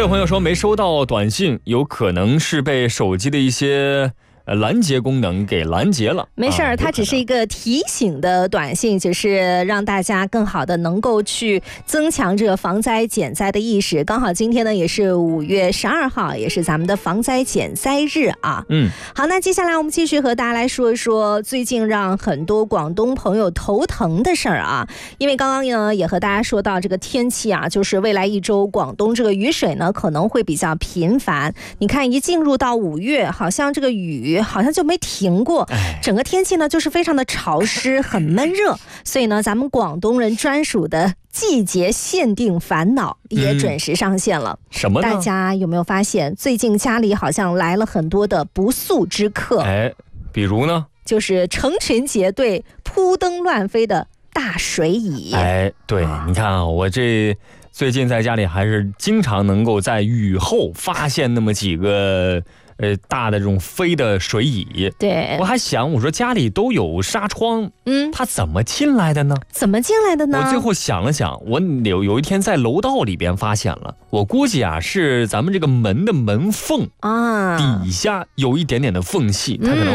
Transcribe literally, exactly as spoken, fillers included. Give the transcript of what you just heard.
有朋友说没收到短信，有可能是被手机的一些呃拦截功能给拦截了。 没事儿、啊，它只是一个提醒的短信，只是让大家更好的能够去增强这个防灾减灾的意识。刚好今天呢也是五月十二号，也是咱们的防灾减灾日啊。 嗯， 好，那接下来我们继续和大家来说一说最近让很多广东朋友头疼的事儿啊。因为刚刚呢也和大家说到这个天气啊，就是未来一周广东这个雨水呢可能会比较频繁。你看一进入到五月，好像这个雨好像就没停过，整个天气呢就是非常的潮湿，很闷热。所以呢，咱们广东人专属的季节限定烦恼也准时上线了。 嗯、什么呢？ 大家有没有发现，最近家里好像来了很多的不速之客？ 哎，比如呢？就是成群结队、扑灯乱飞的大水蚁。 哎，对，你看啊，我这最近在家里还是经常能够在雨后发现那么几个呃大的这种飞的水蚁。 对， 我还想，我说家里都有纱窗， 嗯， 它怎么进来的呢？ 怎么进来的呢？ 我最后想了想，我有有一天在楼道里边发现了，我估计啊是咱们这个门的门缝啊底下有一点点的缝隙，它可能